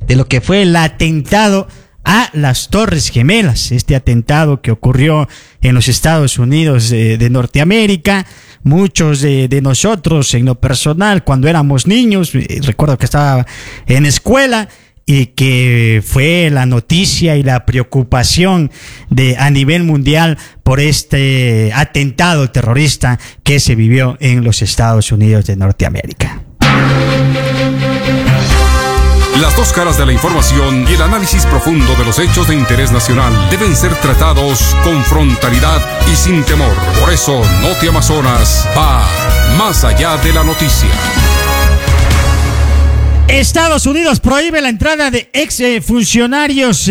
de lo que fue el atentado a las Torres Gemelas, este atentado que ocurrió en los Estados Unidos de Norteamérica. Muchos de nosotros, en lo personal, cuando éramos niños, recuerdo que estaba en escuela, y que fue la noticia y la preocupación a nivel mundial por este atentado terrorista que se vivió en los Estados Unidos de Norteamérica. Las dos caras de la información y el análisis profundo de los hechos de interés nacional deben ser tratados con frontalidad y sin temor. Por eso, Noti Amazonas va más allá de la noticia. Estados Unidos prohíbe la entrada de ex funcionarios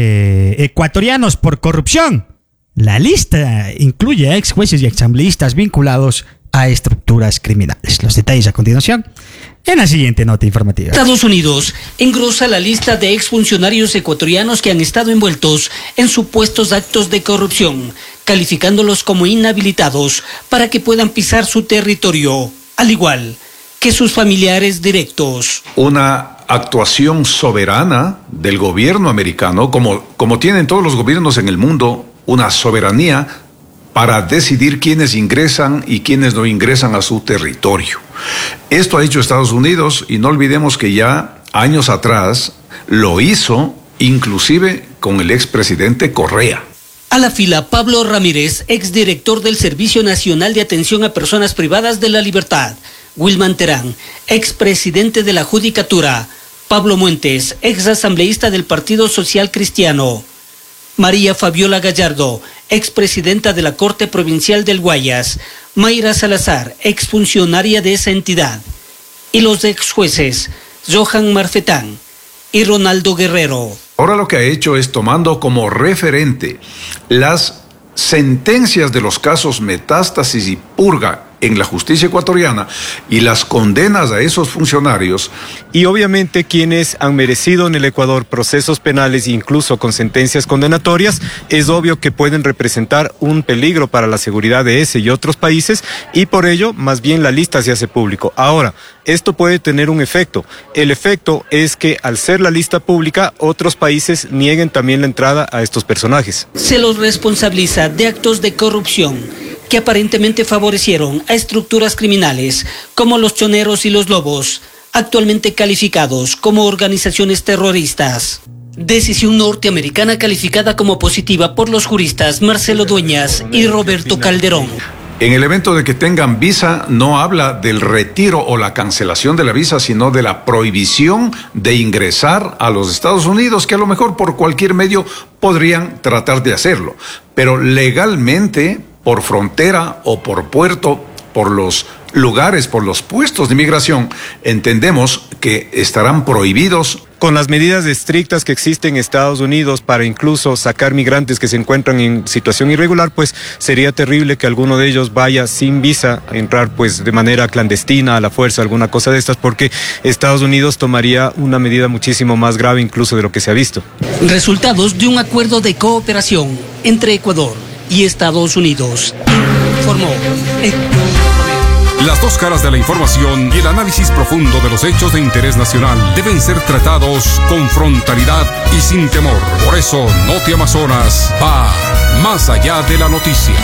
ecuatorianos por corrupción. La lista incluye a ex jueces y asambleístas vinculados a estructuras criminales. Los detalles a continuación en la siguiente nota informativa. Estados Unidos engrosa la lista de exfuncionarios ecuatorianos que han estado envueltos en supuestos actos de corrupción, calificándolos como inhabilitados para que puedan pisar su territorio, al igual que sus familiares directos. Una actuación soberana del gobierno americano, como tienen todos los gobiernos en el mundo, una soberanía para decidir quiénes ingresan y quiénes no ingresan a su territorio. Esto ha hecho Estados Unidos, y no olvidemos que ya años atrás lo hizo inclusive con el expresidente Correa. A la fila, Pablo Ramírez, exdirector del Servicio Nacional de Atención a Personas Privadas de la Libertad; Wilman Terán, expresidente de la Judicatura; Pablo Muentes, exasambleísta del Partido Social Cristiano; María Fabiola Gallardo, expresidenta de la Corte Provincial del Guayas; Mayra Salazar, exfuncionaria de esa entidad; y los exjueces Johan Marfetán y Ronaldo Guerrero. Ahora lo que ha hecho es, tomando como referente las sentencias de los casos Metástasis y Purga en la justicia ecuatoriana y las condenas a esos funcionarios. Y obviamente quienes han merecido en el Ecuador procesos penales, incluso con sentencias condenatorias, es obvio que pueden representar un peligro para la seguridad de ese y otros países, y por ello más bien la lista se hace público. Ahora, esto puede tener un efecto. El efecto es que al ser la lista pública, otros países nieguen también la entrada a estos personajes. Se los responsabiliza de actos de corrupción que aparentemente favorecieron a estructuras criminales como los Choneros y los Lobos, actualmente calificados como organizaciones terroristas. Decisión norteamericana calificada como positiva por los juristas Marcelo Dueñas y Roberto Calderón. En el evento de que tengan visa, no habla del retiro o la cancelación de la visa, sino de la prohibición de ingresar a los Estados Unidos, que a lo mejor por cualquier medio podrían tratar de hacerlo. Pero legalmente, por frontera o por puerto, por los lugares, por los puestos de inmigración, entendemos que estarán prohibidos. Con las medidas estrictas que existen en Estados Unidos para incluso sacar migrantes que se encuentran en situación irregular, pues sería terrible que alguno de ellos vaya sin visa a entrar pues de manera clandestina, a la fuerza, alguna cosa de estas, porque Estados Unidos tomaría una medida muchísimo más grave incluso de lo que se ha visto. Resultados de un acuerdo de cooperación entre Ecuador y Estados Unidos, informó. Las dos caras de la información y el análisis profundo de los hechos de interés nacional deben ser tratados con frontalidad y sin temor. Por eso, Noti Amazonas va más allá de la noticia.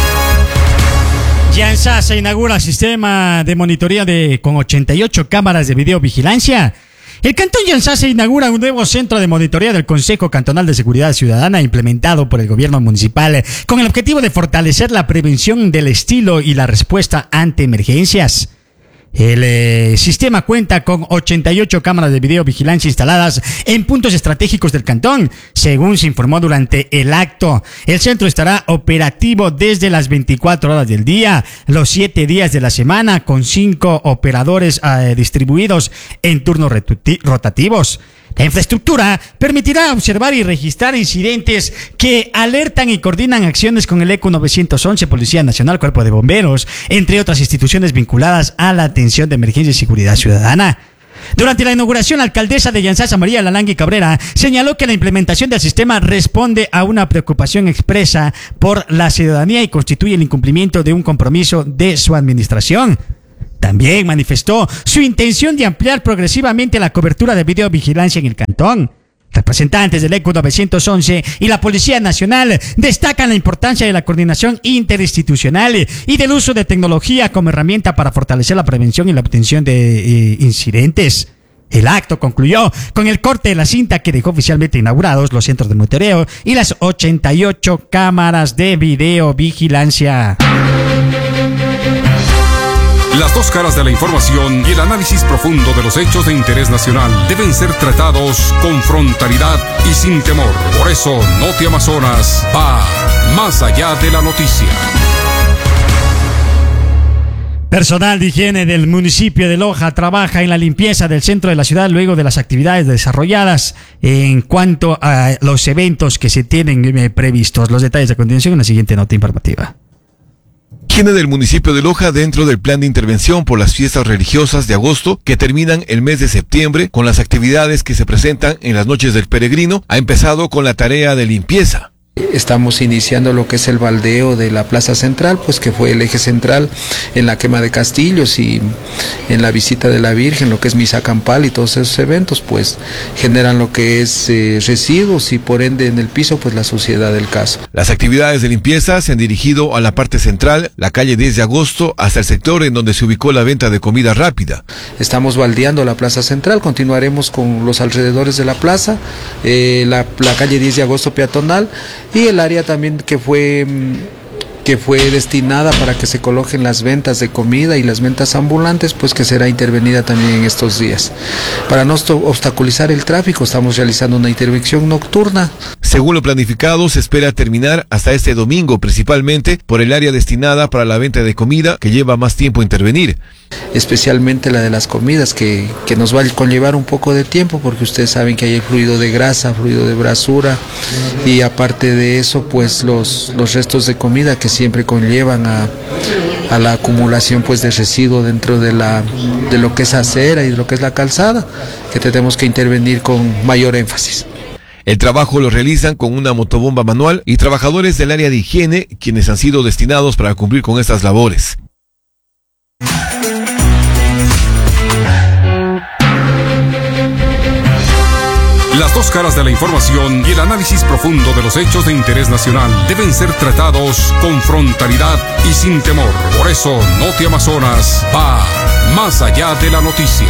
Yansa se inaugura sistema de monitoría con 88 cámaras de videovigilancia. El Cantón Yansa se inaugura un nuevo centro de monitoría del Consejo Cantonal de Seguridad Ciudadana implementado por el gobierno municipal con el objetivo de fortalecer la prevención del estilo y la respuesta ante emergencias. El sistema cuenta con 88 cámaras de videovigilancia instaladas en puntos estratégicos del cantón, según se informó durante el acto. El centro estará operativo desde las 24 horas del día, los 7 días de la semana, con 5 operadores distribuidos en turnos rotativos. La infraestructura permitirá observar y registrar incidentes que alertan y coordinan acciones con el ECU 911, Policía Nacional, Cuerpo de Bomberos, entre otras instituciones vinculadas a la atención de emergencia y seguridad ciudadana. Durante la inauguración, la alcaldesa de Yansa, María Lalangui Cabrera, señaló que la implementación del sistema responde a una preocupación expresa por la ciudadanía y constituye el incumplimiento de un compromiso de su administración. También manifestó su intención de ampliar progresivamente la cobertura de videovigilancia en el cantón. Representantes del ECU 911 y la Policía Nacional destacan la importancia de la coordinación interinstitucional y del uso de tecnología como herramienta para fortalecer la prevención y la obtención de incidentes. El acto concluyó con el corte de la cinta que dejó oficialmente inaugurados los centros de monitoreo y las 88 cámaras de videovigilancia. Las dos caras de la información y el análisis profundo de los hechos de interés nacional deben ser tratados con frontalidad y sin temor. Por eso, Noti Amazonas va más allá de la noticia. Personal de higiene del municipio de Loja trabaja en la limpieza del centro de la ciudad luego de las actividades desarrolladas en cuanto a los eventos que se tienen previstos. Los detalles a continuación en la siguiente nota informativa. Higiene del municipio de Loja dentro del plan de intervención por las fiestas religiosas de agosto que terminan el mes de septiembre con las actividades que se presentan en las noches del peregrino, ha empezado con la tarea de limpieza. Estamos iniciando lo que es el baldeo de la Plaza Central, pues que fue el eje central en la quema de castillos y en la visita de la Virgen, lo que es misa campal y todos esos eventos, pues generan lo que es residuos y por ende en el piso, pues la suciedad del caso. Las actividades de limpieza se han dirigido a la parte central, la calle 10 de agosto, hasta el sector en donde se ubicó la venta de comida rápida. Estamos baldeando la Plaza Central, continuaremos con los alrededores de la plaza, la calle 10 de agosto peatonal, y el área también que fue destinada para que se coloquen las ventas de comida y las ventas ambulantes, pues que será intervenida también en estos días. Para no obstaculizar el tráfico, estamos realizando una intervención nocturna. Según lo planificado, se espera terminar hasta este domingo, principalmente por el área destinada para la venta de comida, que lleva más tiempo intervenir. Especialmente la de las comidas, que nos va a conllevar un poco de tiempo, porque ustedes saben que hay fluido de grasa, fluido de basura, y aparte de eso, pues los restos de comida que siempre conllevan a la acumulación pues de residuo dentro de lo que es acera y de lo que es la calzada, que tenemos que intervenir con mayor énfasis. El trabajo lo realizan con una motobomba manual y trabajadores del área de higiene, quienes han sido destinados para cumplir con estas labores. Las dos caras de la información y el análisis profundo de los hechos de interés nacional deben ser tratados con frontalidad y sin temor. Por eso, Noti Amazonas va más allá de la noticia.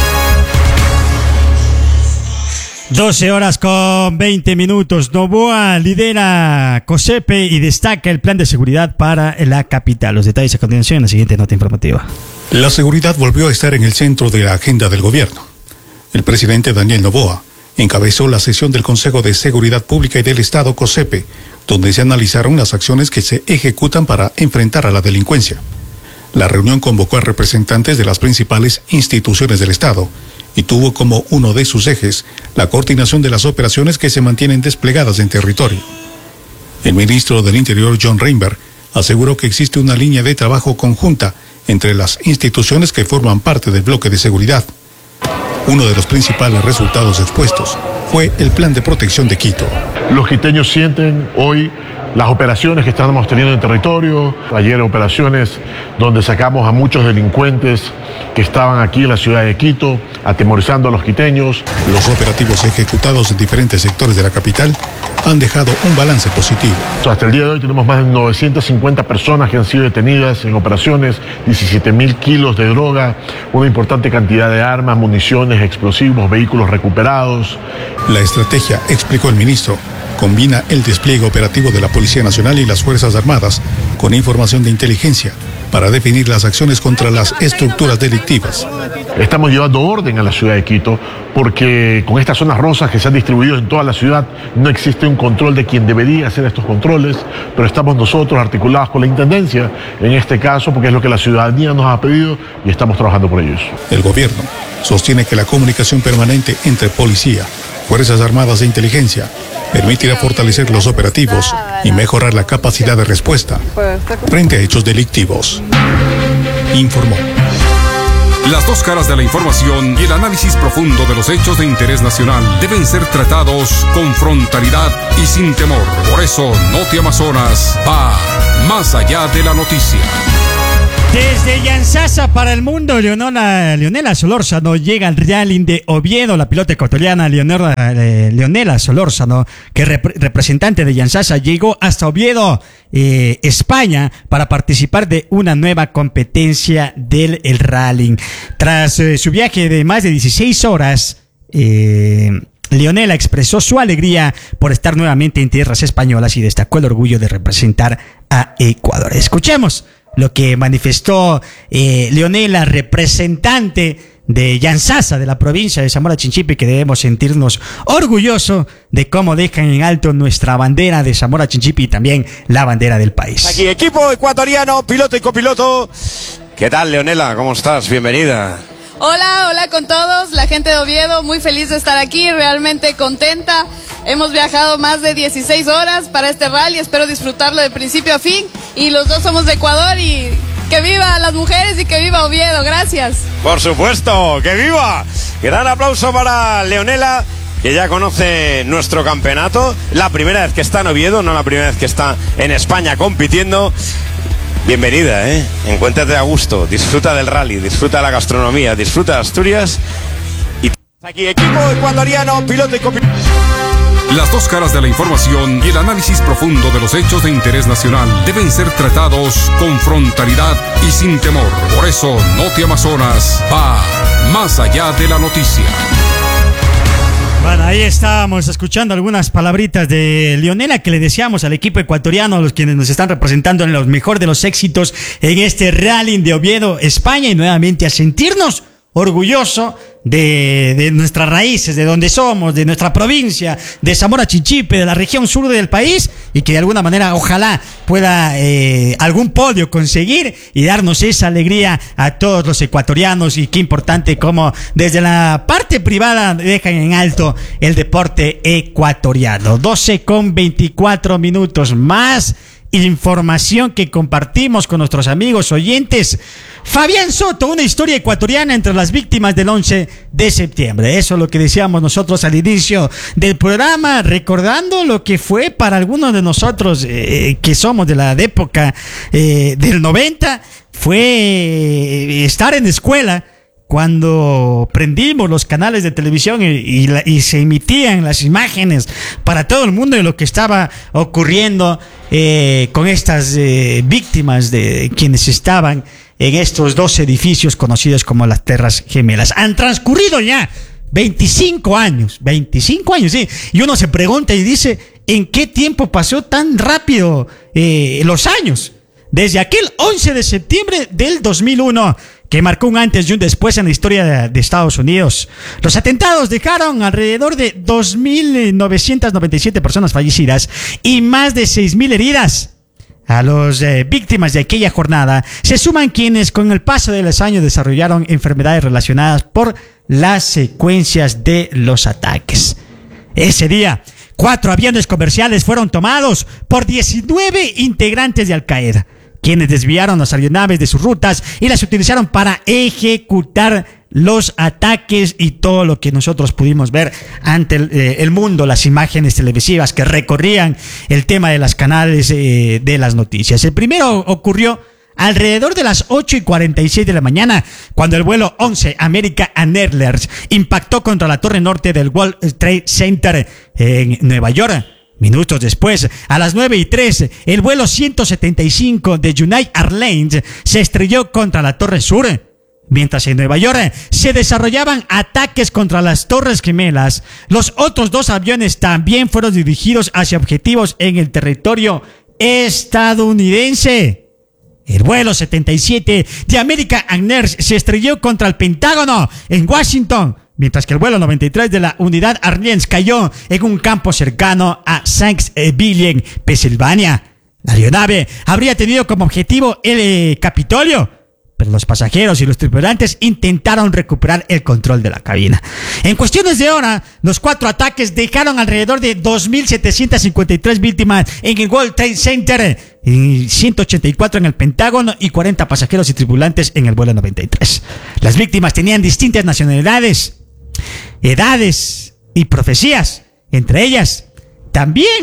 12 horas con 20 minutos. Novoa lidera COSEPE y destaca el plan de seguridad para la capital. Los detalles a continuación en la siguiente nota informativa. La seguridad volvió a estar en el centro de la agenda del gobierno. El presidente Daniel Noboa encabezó la sesión del Consejo de Seguridad Pública y del Estado, COSEPE, donde se analizaron las acciones que se ejecutan para enfrentar a la delincuencia. La reunión convocó a representantes de las principales instituciones del Estado y tuvo como uno de sus ejes la coordinación de las operaciones que se mantienen desplegadas en territorio. El ministro del Interior, John Reinberg, aseguró que existe una línea de trabajo conjunta entre las instituciones que forman parte del bloque de seguridad. Uno de los principales resultados expuestos fue el Plan de Protección de Quito. Los quiteños sienten hoy las operaciones que estamos teniendo en territorio. Ayer operaciones donde sacamos a muchos delincuentes que estaban aquí en la ciudad de Quito, atemorizando a los quiteños. Los operativos ejecutados en diferentes sectores de la capital han dejado un balance positivo. Hasta el día de hoy tenemos más de 950 personas que han sido detenidas en operaciones, 17.000 kilos de droga, una importante cantidad de armas, municiones, explosivos, vehículos recuperados. La estrategia, explicó el ministro, combina el despliegue operativo de la Policía Nacional y las Fuerzas Armadas con información de inteligencia para definir las acciones contra las estructuras delictivas. Estamos llevando orden a la ciudad de Quito porque con estas zonas rosas que se han distribuido en toda la ciudad no existe un control de quien debería hacer estos controles, pero estamos nosotros articulados con la Intendencia en este caso porque es lo que la ciudadanía nos ha pedido y estamos trabajando por ellos. El gobierno sostiene que la comunicación permanente entre policía, Fuerzas Armadas e inteligencia permitirá fortalecer los operativos y mejorar la capacidad de respuesta frente a hechos delictivos. Informó. Las dos caras de la información y el análisis profundo de los hechos de interés nacional deben ser tratados con frontalidad y sin temor. Por eso, Noti Amazonas va más allá de la noticia. Desde Yansasa para el mundo, Leonela Solórzano llega al rally de Oviedo. La pilota ecuatoriana Leonela Solórzano, que representante de Yansasa, llegó hasta Oviedo, España, para participar de una nueva competencia del rally. Tras su viaje de más de 16 horas, Leonela expresó su alegría por estar nuevamente en tierras españolas y destacó el orgullo de representar a Ecuador. Escuchemos lo que manifestó Leonela, representante de Yansasa, de la provincia de Zamora Chinchipe, que debemos sentirnos orgullosos de cómo dejan en alto nuestra bandera de Zamora Chinchipe y también la bandera del país. Aquí equipo ecuatoriano, piloto y copiloto. ¿Qué tal, Leonela? ¿Cómo estás? Bienvenida. Hola, hola con todos, la gente de Oviedo, muy feliz de estar aquí, realmente contenta. Hemos viajado más de 16 horas para este rally, espero disfrutarlo de principio a fin. Y los dos somos de Ecuador y que viva las mujeres y que viva Oviedo, gracias. Por supuesto, que viva. Gran aplauso para Leonela, que ya conoce nuestro campeonato. La primera vez que está en Oviedo, no la primera vez que está en España compitiendo. Bienvenida, encuéntrate a gusto, disfruta del rally, disfruta de la gastronomía, disfruta de Asturias. Y aquí equipo ecuatoriano, piloto y copiloto. Las dos caras de la información y el análisis profundo de los hechos de interés nacional deben ser tratados con frontalidad y sin temor. Por eso, Noti Amazonas va más allá de la noticia. Bueno, ahí estábamos escuchando algunas palabritas de Leonela que le deseamos al equipo ecuatoriano, a los quienes nos están representando en los mejor de los éxitos en este rally de Oviedo, España, y nuevamente a sentirnos orgullosos de nuestras raíces, de donde somos, de nuestra provincia, de Zamora Chinchipe, de la región sur del país, y que de alguna manera ojalá pueda algún podio conseguir y darnos esa alegría a todos los ecuatorianos. Y qué importante como desde la parte privada dejan en alto el deporte ecuatoriano. 12:24 más información que compartimos con nuestros amigos oyentes. Fabián Soto, una historia ecuatoriana entre las víctimas del 11 de septiembre. Eso es lo que decíamos nosotros al inicio del programa, recordando lo que fue para algunos de nosotros que somos de la época del 90, fue estar en escuela cuando prendimos los canales de televisión y se emitían las imágenes para todo el mundo de lo que estaba ocurriendo con estas víctimas de quienes estaban en estos dos edificios conocidos como las Torres Gemelas. Han transcurrido ya 25 años, sí, y uno se pregunta y dice, ¿en qué tiempo pasó tan rápido los años? Desde aquel 11 de septiembre del 2001, que marcó un antes y un después en la historia de Estados Unidos. Los atentados dejaron alrededor de 2.997 personas fallecidas y más de 6.000 heridas. A las víctimas de aquella jornada se suman quienes con el paso de los años desarrollaron enfermedades relacionadas por las secuencias de los ataques. Ese día, 4 aviones comerciales fueron tomados por 19 integrantes de Al-Qaeda, quienes desviaron las aeronaves de sus rutas y las utilizaron para ejecutar los ataques y todo lo que nosotros pudimos ver ante el mundo, las imágenes televisivas que recorrían el tema de los canales de las noticias. El primero ocurrió alrededor de las 8:46 de la mañana, cuando el vuelo 11 American Airlines impactó contra la torre norte del World Trade Center en Nueva York. Minutos después, a las 9:03, el vuelo 175 de United Airlines se estrelló contra la Torre Sur. Mientras en Nueva York se desarrollaban ataques contra las Torres Gemelas, los otros 2 aviones también fueron dirigidos hacia objetivos en el territorio estadounidense. El vuelo 77 de American Airlines se estrelló contra el Pentágono en Washington, mientras que el vuelo 93 de la unidad Airlines cayó en un campo cercano a Shanksville, Pensilvania. La aeronave habría tenido como objetivo el Capitolio, pero los pasajeros y los tripulantes intentaron recuperar el control de la cabina. En cuestiones de hora, los 4 ataques dejaron alrededor de 2.753 víctimas en el World Trade Center, 184 en el Pentágono y 40 pasajeros y tripulantes en el vuelo 93. Las víctimas tenían distintas nacionalidades, edades y profecías. Entre ellas, también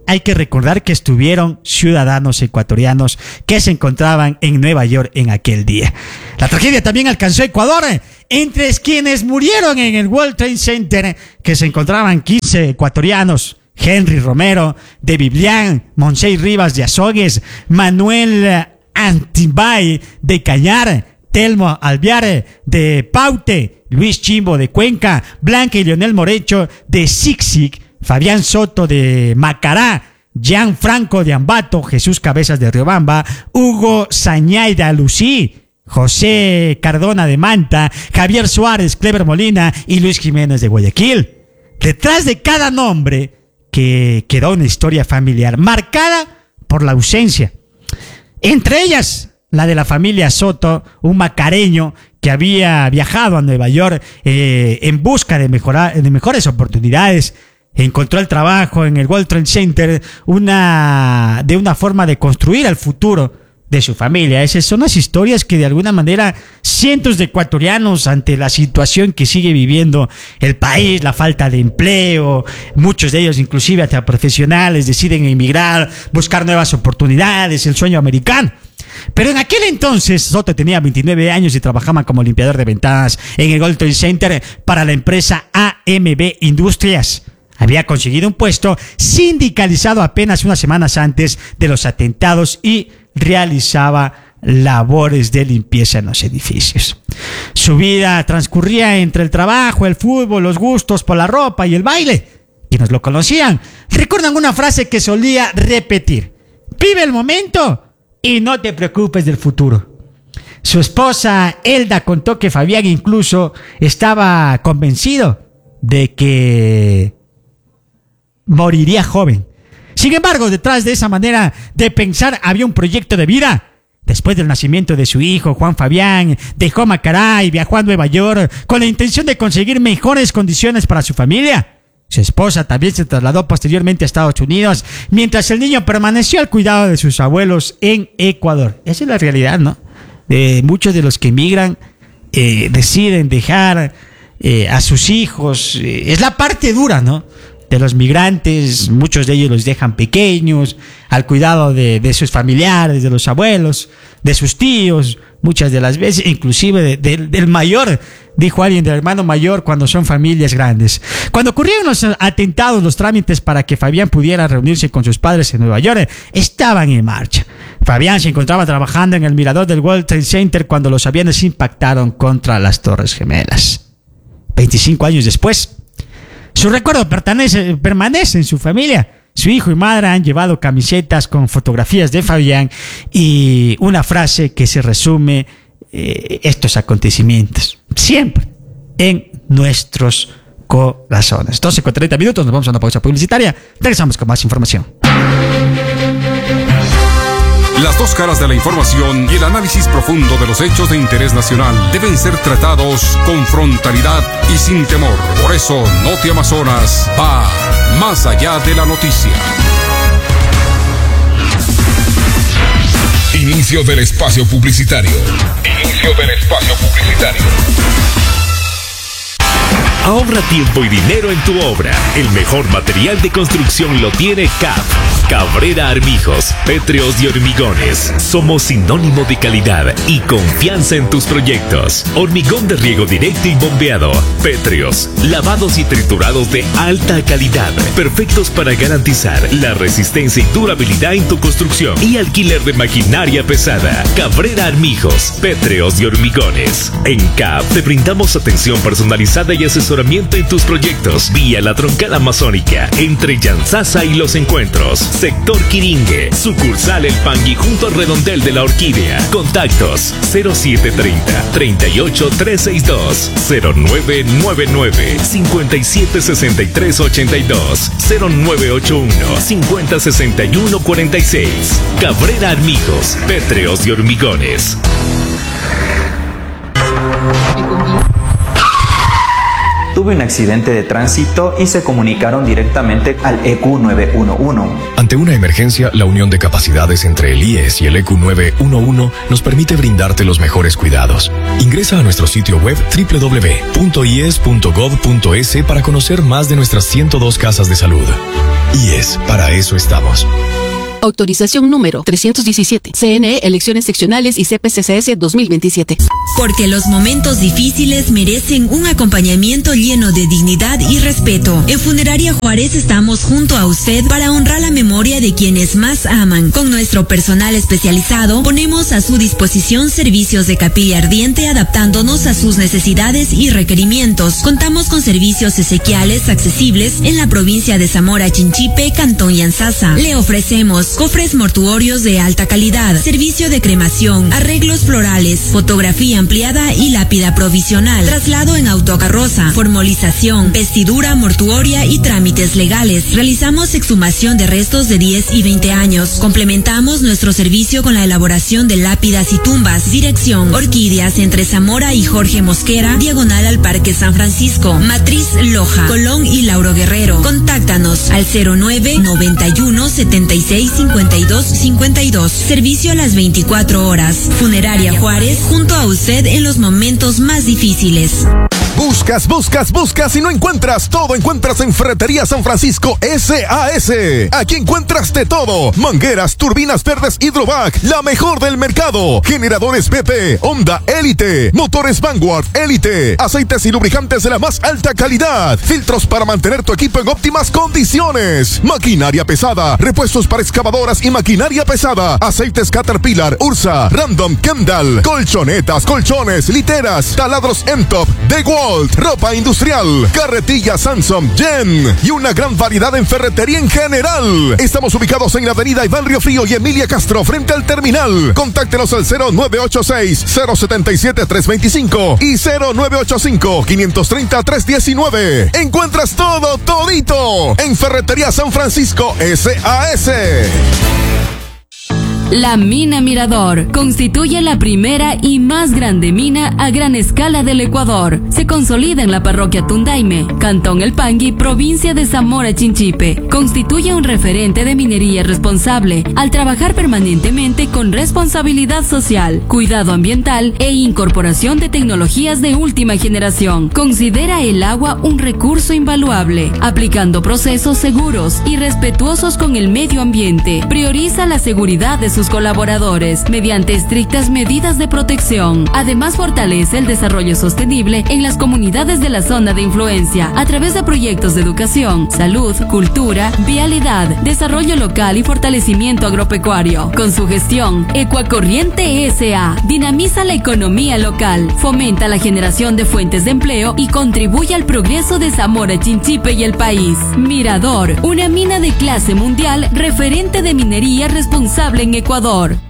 hay que recordar que estuvieron ciudadanos ecuatorianos que se encontraban en Nueva York en aquel día. La tragedia también alcanzó Ecuador, entre quienes murieron en el World Trade Center, que se encontraban 15 ecuatorianos: Henry Romero de Biblián, Monsey Rivas de Azogues, Manuel Antibay de Cañar, Telmo Alviar de Paute, Luis Chimbo de Cuenca, Blanca y Leonel Morecho de Sixic, Fabián Soto de Macará, Jean Franco de Ambato, Jesús Cabezas de Riobamba, Hugo Sañay de Alucí, José Cardona de Manta, Javier Suárez, Clever Molina y Luis Jiménez de Guayaquil. Detrás de cada nombre que quedó una historia familiar marcada por la ausencia. Entre ellas, la de la familia Soto, un macareño que había viajado a Nueva York en busca de mejores oportunidades. Encontró el trabajo en el World Trade Center, una forma de construir el futuro de su familia. Esas son las historias que de alguna manera cientos de ecuatorianos, ante la situación que sigue viviendo el país, la falta de empleo, muchos de ellos inclusive hasta profesionales, deciden emigrar, buscar nuevas oportunidades, el sueño americano. Pero en aquel entonces Soto tenía 29 años y trabajaba como limpiador de ventanas en el World Trade Center para la empresa AMB Industrias. Había conseguido un puesto sindicalizado apenas unas semanas antes de los atentados y realizaba labores de limpieza en los edificios. Su vida transcurría entre el trabajo, el fútbol, los gustos por la ropa y el baile. Quienes lo conocían recuerdan una frase que solía repetir: vive el momento y no te preocupes del futuro. Su esposa Elda contó que Fabián incluso estaba convencido de que moriría joven. Sin embargo, detrás de esa manera de pensar había un proyecto de vida. Después del nacimiento de su hijo, Juan Fabián dejó Macará y viajó a Nueva York con la intención de conseguir mejores condiciones para su familia. Su esposa también se trasladó posteriormente a Estados Unidos, mientras el niño permaneció al cuidado de sus abuelos en Ecuador. Esa es la realidad, ¿no? Muchos de los que emigran deciden dejar a sus hijos. Es la parte dura, ¿no?, de los migrantes. Muchos de ellos los dejan pequeños, al cuidado de sus familiares, de los abuelos, de sus tíos, muchas de las veces, inclusive del mayor, dijo alguien, del hermano mayor, cuando son familias grandes. Cuando ocurrieron los atentados, los trámites para que Fabián pudiera reunirse con sus padres en Nueva York estaban en marcha. Fabián se encontraba trabajando en el mirador del World Trade Center cuando los aviones impactaron contra las Torres Gemelas. 25 años después, su recuerdo permanece en su familia. Su hijo y madre han llevado camisetas con fotografías de Fabián y una frase que se resume estos acontecimientos: siempre en nuestros corazones. 12:30, nos vamos a una pausa publicitaria. Regresamos con más información. Las dos caras de la información y el análisis profundo de los hechos de interés nacional deben ser tratados con frontalidad y sin temor. Por eso, Noti Amazonas va más allá de la noticia. Inicio del espacio publicitario. Ahorra tiempo y dinero en tu obra. El mejor material de construcción lo tiene CAP. Cabrera Armijos, Pétreos y Hormigones. Somos sinónimo de calidad y confianza en tus proyectos. Hormigón de riego directo y bombeado. Pétreos, lavados y triturados de alta calidad. Perfectos para garantizar la resistencia y durabilidad en tu construcción. Y alquiler de maquinaria pesada. Cabrera Armijos, Pétreos y Hormigones. En CAP te brindamos atención personalizada y asesoramiento en tus proyectos. Vía la Troncal Amazónica, entre Yanzasa y Los Encuentros. Sector Quiringue, sucursal El Pangui junto al redondel de la Orquídea. Contactos 0730 38 362 0999 57 63 82 0981 50 61 46. Cabrera Armijos, Pétreos y Hormigones. tuve un accidente de tránsito y se comunicaron directamente al EQ 911. Ante una emergencia, la unión de capacidades entre el IES y el EQ 911 nos permite brindarte los mejores cuidados. Ingresa a nuestro sitio web www.ies.gov.es para conocer más de nuestras 102 casas de salud. IES, para eso estamos. Autorización número 317. CNE, elecciones seccionales y CPCCS 2027. Porque los momentos difíciles merecen un acompañamiento lleno de dignidad y respeto. En Funeraria Juárez estamos junto a usted para honrar la memoria de quienes más aman. Con nuestro personal especializado, ponemos a su disposición servicios de capilla ardiente adaptándonos a sus necesidades y requerimientos. Contamos con servicios esequiales accesibles en la provincia de Zamora Chinchipe, Cantón Yanzasa. Le ofrecemos cofres mortuorios de alta calidad, servicio de cremación, arreglos florales, fotografía ampliada y lápida provisional, traslado en autocarroza, formalización, vestidura mortuoria y trámites legales. Realizamos exhumación de restos de 10 y 20 años. Complementamos nuestro servicio con la elaboración de lápidas y tumbas. Dirección: Orquídeas entre Zamora y Jorge Mosquera, diagonal al Parque San Francisco, Matriz Loja, Colón y Lauro Guerrero. Contáctanos al 0991 76 5252. Servicio a las 24 horas. Funeraria Juárez, junto a usted en los momentos más difíciles. Buscas y no encuentras. Todo encuentras en Ferretería San Francisco SAS. Aquí encuentras de todo: mangueras, turbinas verdes Hydrovac, la mejor del mercado, generadores BP, Honda Elite, motores Vanguard Elite, aceites y lubricantes de la más alta calidad, filtros para mantener tu equipo en óptimas condiciones, maquinaria pesada, repuestos para excavadoras y maquinaria pesada, aceites Caterpillar, Ursa, Random, Kendall, colchonetas, colchones, literas, taladros M-Top, DeWalt, ropa industrial, carretillas Samsung, Jen y una gran variedad en ferretería en general. Estamos ubicados en la avenida Iván Río Frío y Emilia Castro frente al terminal. Contáctenos al 0986-077-325 y 0985-530-319. Encuentras todo, todito en Ferretería San Francisco SAS. La Mina Mirador constituye la primera y más grande mina a gran escala del Ecuador. Se consolida en la parroquia Tundaime, Cantón El Pangui, provincia de Zamora Chinchipe. Constituye un referente de minería responsable al trabajar permanentemente con responsabilidad social, cuidado ambiental e incorporación de tecnologías de última generación. Considera el agua un recurso invaluable, aplicando procesos seguros y respetuosos con el medio ambiente. Prioriza la seguridad de sus colaboradores mediante estrictas medidas de protección. Además, fortalece el desarrollo sostenible en las comunidades de la zona de influencia a través de proyectos de educación, salud, cultura, vialidad, desarrollo local y fortalecimiento agropecuario. Con su gestión, Ecuacorriente S.A. dinamiza la economía local, fomenta la generación de fuentes de empleo y contribuye al progreso de Zamora Chinchipe y el país. Mirador, una mina de clase mundial, referente de minería responsable en Ecuador.